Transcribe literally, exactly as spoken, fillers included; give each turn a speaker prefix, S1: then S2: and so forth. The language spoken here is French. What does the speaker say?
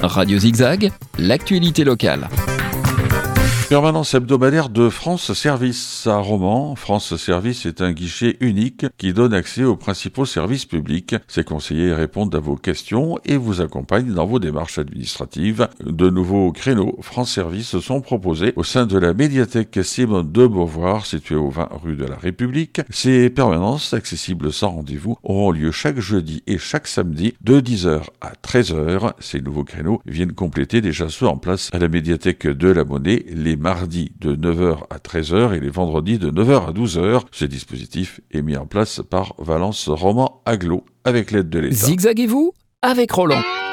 S1: Radio Zigzag, l'actualité locale.
S2: Permanence hebdomadaire de France Service à Romans. France Service est un guichet unique qui donne accès aux principaux services publics. Ses conseillers répondent à vos questions et vous accompagnent dans vos démarches administratives. De nouveaux créneaux France Service sont proposés au sein de la médiathèque Simone de Beauvoir, située au vingt rue de la République. Ces permanences, accessibles sans rendez-vous, auront lieu chaque jeudi et chaque samedi de dix heures à treize heures. Ces nouveaux créneaux viennent compléter déjà ceux en place à la médiathèque de la Monnaie les mardi de neuf heures à treize heures et les vendredis de neuf heures à douze heures. Ce dispositif est mis en place par Valence Romans Agglo avec l'aide de l'État.
S1: Zigzaguez-vous avec Roland.